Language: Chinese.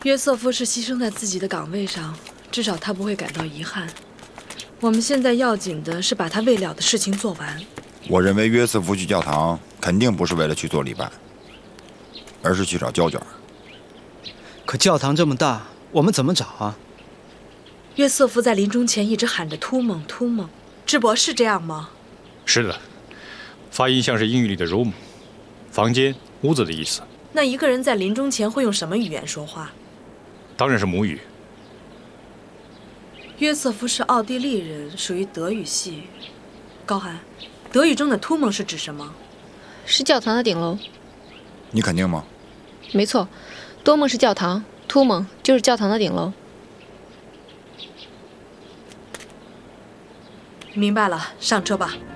约瑟夫是牺牲在自己的岗位上，至少他不会感到遗憾。我们现在要紧的是把他未了的事情做完。 我认为约瑟夫去教堂肯定不是为了去做礼拜，而是去找胶卷。 可教堂这么大，我们怎么找啊？ 约瑟夫在临终前一直喊着突蒙突蒙，智伯是这样吗？ 是的，发音像是英语里的 room， 房间、屋子的意思。 那一个人在临终前会用什么语言说话？ 当然是母语。 约瑟夫是奥地利人，属于德语系。高寒，德语中的突蒙是指什么？ 是教堂的顶楼。 你肯定吗？ 没错，多蒙是教堂，突蒙就是教堂的顶楼。 明白了，上车吧。